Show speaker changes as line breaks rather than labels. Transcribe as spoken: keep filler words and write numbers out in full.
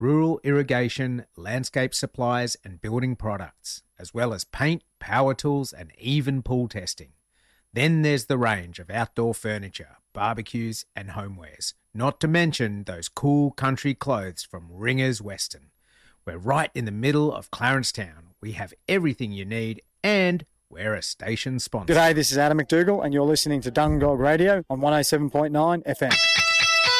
rural irrigation, landscape supplies and building products, as well as paint, power tools and even pool testing. Then there's the range of outdoor furniture, barbecues and homewares, not to mention those cool country clothes from Ringers Western. We're right in the middle of Clarence Town. We have everything you need and we're a station sponsor.
G'day, this is Adam McDougall and you're listening to Dungdog Radio on one oh seven point nine F M.